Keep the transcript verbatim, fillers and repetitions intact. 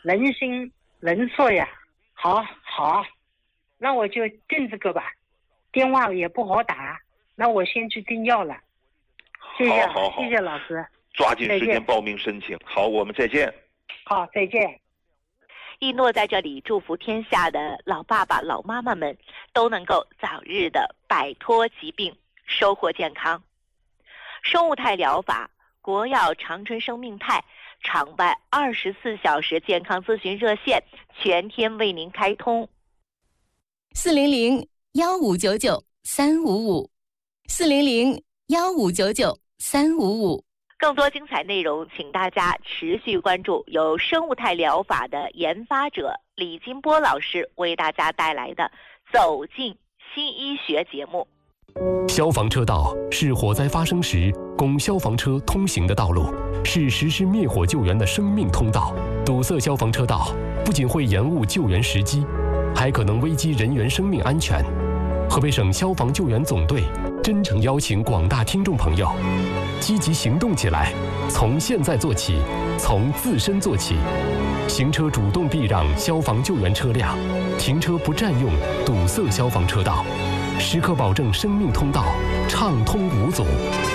人心人说呀，好好，那我就订这个吧，电话也不好打，那我先去订药了。谢谢， 好好好， 谢谢老师， 抓紧时间报名申请。好，我们再见。 好，再见。 一诺在这里祝福天下的老爸爸、老妈妈们都能够早日的摆脱疾病，收获健康。生物泰疗法、国药长春生命泰场外二十四小时健康咨询热线全天为您开通， 四零零幺五九九三五五，四零零幺五九九三五五。 更多精彩内容，请大家持续关注由生物泰疗法的研发者李金波老师为大家带来的《走进新医学》节目。 消防车道是火灾发生时供消防车通行的道路，是实施灭火救援的生命通道。堵塞消防车道不仅会延误救援时机，还可能危及人员生命安全。河北省消防救援总队真诚邀请广大听众朋友积极行动起来，从现在做起，从自身做起。行车主动避让消防救援车辆，停车不占用堵塞消防车道，时刻保证生命通道畅通无阻。